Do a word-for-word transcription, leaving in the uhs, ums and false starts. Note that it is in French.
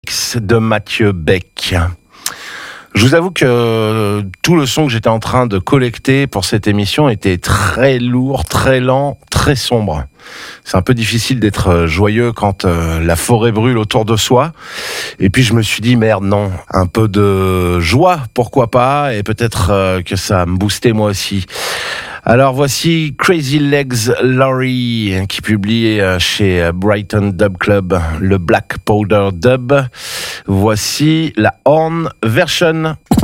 De Mathieu Beck. Je vous avoue que tout le son que j'étais en train de collecter pour cette émission était très lourd, très lent, très sombre. C'est un peu difficile d'être joyeux quand euh, la forêt brûle autour de soi. Et puis je me suis dit, merde, non, un peu de joie, pourquoi pas, et peut-être euh, que ça me boostait moi aussi. Alors voici Crazy Legs Laurie qui publie chez Brighton Dub Club le Black Powder Dub. Voici la Horn Version.